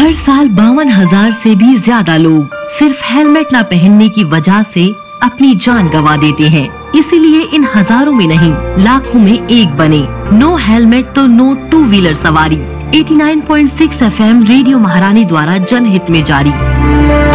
हर साल 52,000 से भी ज्यादा लोग सिर्फ हेलमेट न पहनने की वजह से अपनी जान गंवा देते हैं। इसीलिए इन हजारों में नहीं, लाखों में एक बने। नो हेलमेट तो नो टू व्हीलर सवारी। 89.6 FM रेडियो महारानी द्वारा जनहित में जारी।